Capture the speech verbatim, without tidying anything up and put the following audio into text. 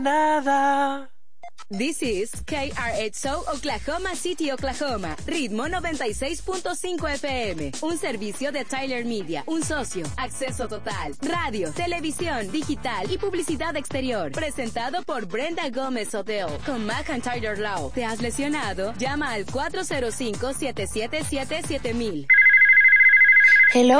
Nada. This is K R X O Oklahoma City, Oklahoma. Ritmo noventa y seis punto cinco F M. Un servicio de Tyler Media. Un socio. Acceso total. Radio, televisión, digital y publicidad exterior. Presentado por Brenda Gómez Hotel. Con McIntyre Law. ¿Te has lesionado? Llama al cuatro cero cinco, siete siete siete, siete mil. Hello,